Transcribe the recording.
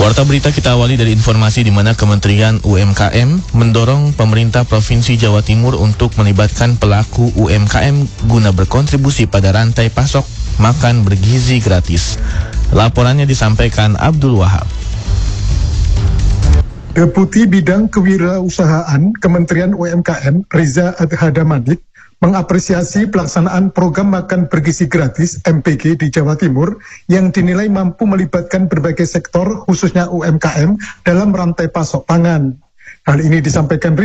Warta berita kita awali dari informasi di mana Kementerian UMKM mendorong pemerintah Provinsi Jawa Timur untuk melibatkan pelaku UMKM guna berkontribusi pada rantai pasok makan bergizi gratis. Laporannya disampaikan Abdul Wahab. Deputi Bidang Kewirausahaan Kementerian UMKM Riza Adhadamanik mengapresiasi pelaksanaan program makan bergizi gratis MPG di Jawa Timur yang dinilai mampu melibatkan berbagai sektor khususnya UMKM dalam rantai pasok pangan. Hal ini disampaikan